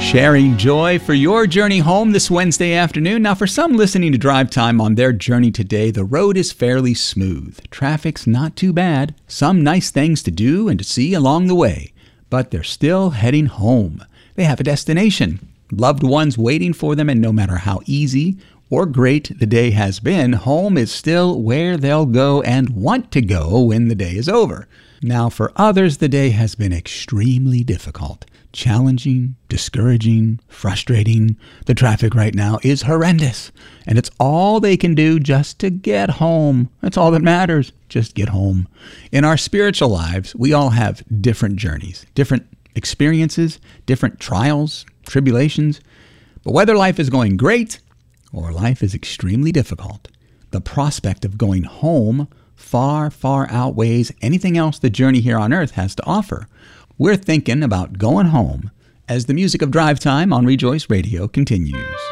Sharing joy for your journey home this Wednesday afternoon. Now, for some listening to Drive Time on their journey today, the road is fairly smooth. Traffic's not too bad. Some nice things to do and to see along the way. But they're still heading home. They have a destination. Loved ones waiting for them, and no matter how easy or great the day has been, home is still where they'll go and want to go when the day is over. Now, for others, the day has been extremely difficult. Challenging, discouraging, frustrating. The traffic right now is horrendous, and it's all they can do just to get home. That's all that matters, just get home. In our spiritual lives, we all have different journeys, different experiences, different trials, tribulations. But whether life is going great or life is extremely difficult, the prospect of going home far, far outweighs anything else the journey here on earth has to offer. We're thinking about going home as the music of Drive Time on Rejoice Radio continues.